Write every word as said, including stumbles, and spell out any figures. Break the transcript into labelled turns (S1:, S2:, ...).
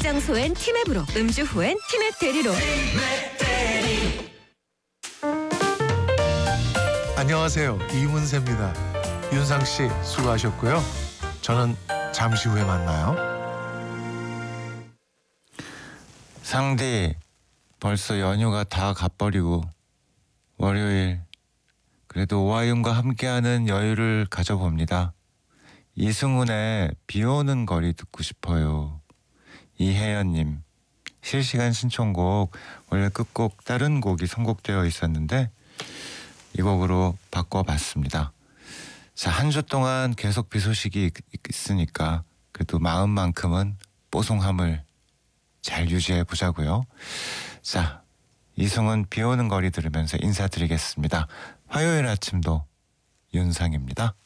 S1: 장소엔 티맵으로, 음주 후엔 티맵 대리로.
S2: 안녕하세요. 이문세입니다. 윤상 씨 수고하셨고요. 저는 잠시 후에 만나요.
S3: 상디, 벌써 연휴가 다 가버리고 월요일 그래도 오하윤과 함께하는 여유를 가져봅니다. 이승훈의 비오는 거리 듣고 싶어요. 이혜연님, 실시간 신청곡, 원래 끝곡 다른 곡이 선곡되어 있었는데 이 곡으로 바꿔봤습니다. 자, 한 주 동안 계속 비 소식이 있으니까 그래도 마음만큼은 뽀송함을 잘 유지해 보자고요. 자, 이승훈 비 오는 거리 들으면서 인사드리겠습니다. 화요일 아침도 윤상입니다.